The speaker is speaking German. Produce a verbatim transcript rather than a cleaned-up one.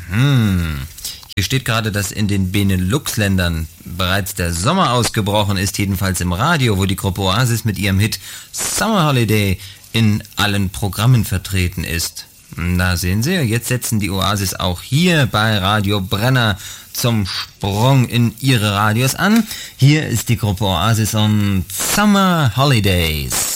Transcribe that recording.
Mhm. Hier steht gerade, dass in den Benelux-Ländern bereits der Sommer ausgebrochen ist, jedenfalls im Radio, wo die Gruppe Oasis mit ihrem Hit Summer Holiday in allen Programmen vertreten ist. Na sehen Sie, jetzt setzen die Oasis auch hier bei Radio Brenner zum Sprung in ihre Radios an. Hier ist die Gruppe Oasis und Summer Holidays.